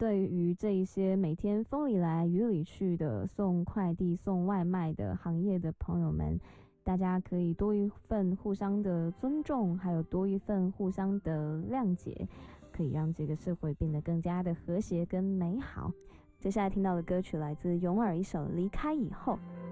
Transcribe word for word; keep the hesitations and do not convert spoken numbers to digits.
对于这一些每天风里来雨里去的送快递送外卖的行业的朋友们，大家可以多一份互相的尊重，还有多一份互相的谅解，可以让这个社会变得更加的和谐跟美好。接下来听到的歌曲来自泳儿一首《离开以后》。